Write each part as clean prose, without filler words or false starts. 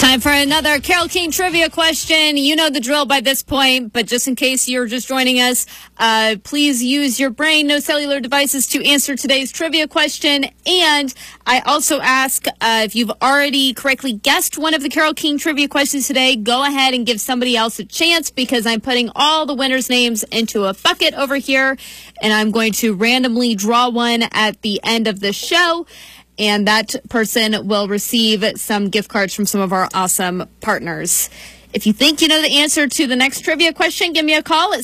Time for another Carole King trivia question. You know the drill by this point, but just in case you're just joining us, please use your brain, no cellular devices, to answer today's trivia question. And I also ask if you've already correctly guessed one of the Carole King trivia questions today, go ahead and give somebody else a chance, because I'm putting all the winners' names into a bucket over here, and I'm going to randomly draw one at the end of the show. And that person will receive some gift cards from some of our awesome partners. If you think you know the answer to the next trivia question, give me a call at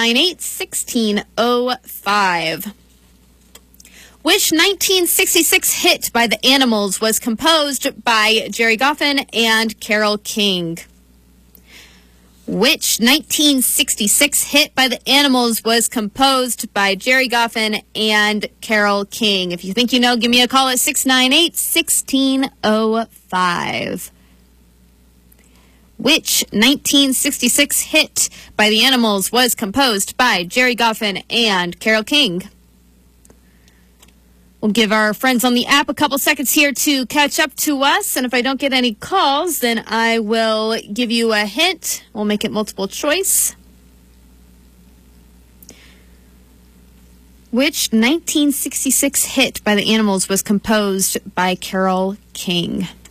698-1605. Which 1966 hit by the Animals was composed by Gerry Goffin and Carole King? Which 1966 hit by the Animals was composed by Gerry Goffin and Carole King? If you think you know, give me a call at 698-1605. Which 1966 hit by the Animals was composed by Gerry Goffin and Carole King? We'll give our friends on the app a couple seconds here to catch up to us. And if I don't get any calls, then I will give you a hint. We'll make it multiple choice. Which 1966 hit by the Animals was composed by Carole King?